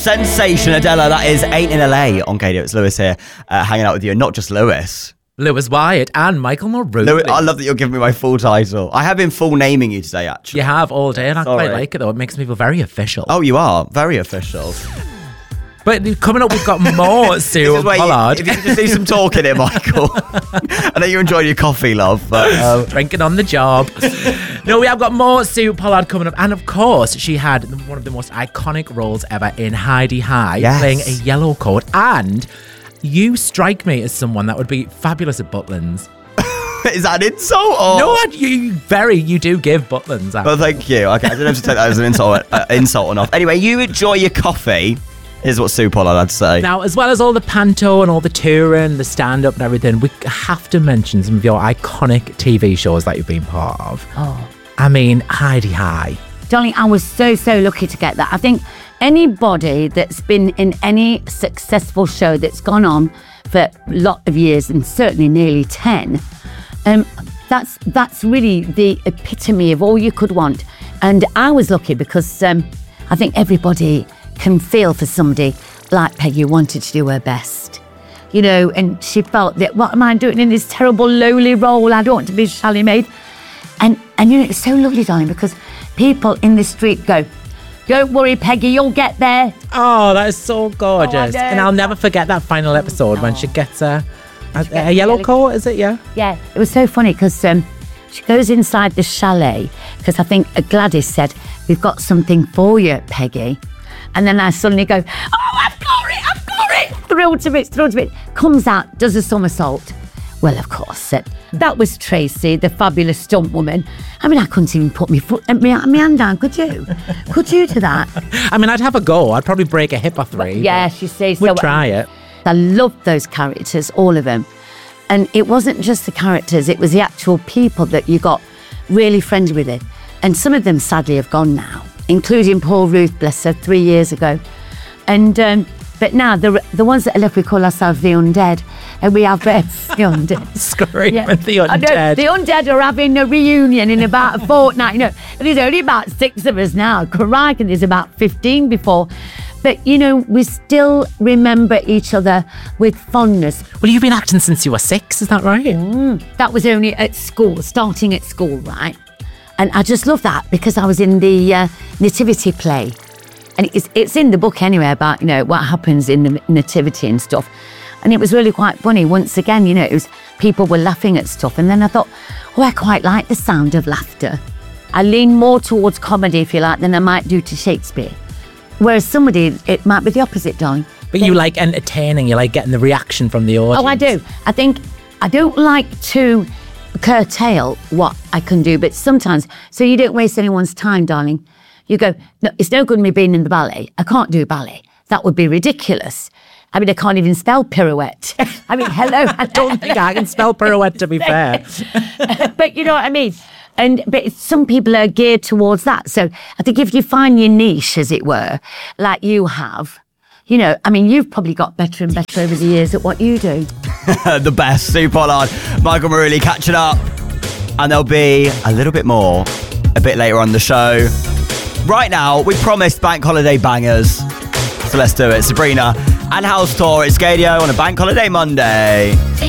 Sensation, Adela, that is Ain't in LA on KDO. It's Lewis here, hanging out with you, and not just Lewis. Lewis Wyatt and Michael Maruli. Lewis, I love that you're giving me my full title. I have been full naming you today, actually. You have all day, and I quite like it, though. It makes me feel very official. Oh, you are? Very official. But coming up, we've got more Sue Pollard. If you could just do some talking here, Michael. I know you're enjoying your coffee, love, but... Drinking on the job. No, we have got more Sue Pollard coming up. And of course, she had one of the most iconic roles ever in Hi-de-Hi, playing a yellow coat. And you strike me as someone that would be fabulous at Butlins. Is that an insult? Or? No, you do give Butlins. Well, thank you. Okay, I didn't have to take that as an insult or not. Anyway, you enjoy your coffee. Is what Sue Pollard had to say. Now, as well as all the panto and all the touring, the stand-up and everything, we have to mention some of your iconic TV shows that you've been part of. Oh. I mean, Hi-de-Hi. Darling, I was so lucky to get that. I think anybody that's been in any successful show that's gone on for a lot of years, and certainly nearly 10, that's really the epitome of all you could want. And I was lucky because I think everybody can feel for somebody like Peggy who wanted to do her best, you know, and she felt that, what am I doing in this terrible lowly role? I don't want to be Sally Maid. And you know, it's so lovely, darling, because people in the street go, don't worry, Peggy, you'll get there. Oh, that is so gorgeous. And I'll never forget that final episode when she gets a yellow coat, is it? Yeah, it was so funny because she goes inside the chalet because I think Gladys said, we've got something for you, Peggy. And then I suddenly go, oh, I've got it. Thrilled to bits. Comes out, does a somersault. Well, of course, that was Tracy, the fabulous stunt woman. I mean, I couldn't even put my hand down, could you? Could you do that? I mean, I'd have a go. I'd probably break a hip or three. Yes, you see. We'd try it. I loved those characters, all of them. And it wasn't just the characters, it was the actual people that you got really friendly with it. And some of them, sadly, have gone now, including Paul Ruth, bless her, 3 years ago. And but now the ones that are left, we call ourselves the undead, and we have the undead. Scream with the undead. The undead are having a reunion in about a fortnight. You know, there's only about 6 of us now. Crikey, there's about 15 before. But, you know, we still remember each other with fondness. Well, you've been acting since you were 6, is that right? That was only at school, starting at school, right? And I just love that because I was in the nativity play. And it's in the book anyway about, you know, what happens in the nativity and stuff. And it was really quite funny. Once again, you know, it was people were laughing at stuff. And then I thought, oh, I quite like the sound of laughter. I lean more towards comedy, if you like, than I might do to Shakespeare. Whereas somebody, it might be the opposite, darling. But you like entertaining, you like getting the reaction from the audience. Oh, I do. I think I don't like to curtail what I can do, but sometimes, so you don't waste anyone's time, darling. You go, no, it's no good me being in the ballet. I can't do ballet. That would be ridiculous. I mean, I can't even spell pirouette. I mean, hello. I don't think I can spell pirouette, to be fair. But you know what I mean? But some people are geared towards that. So I think if you find your niche, as it were, like you have, you know, I mean, you've probably got better and better over the years at what you do. The best. Sue Pollard, Michael Maruli catching up. And there'll be a little bit more a bit later on the show. Right now, we promised bank holiday bangers. So let's do it. Sabrina and House Tour. It's Gadio on a bank holiday Monday.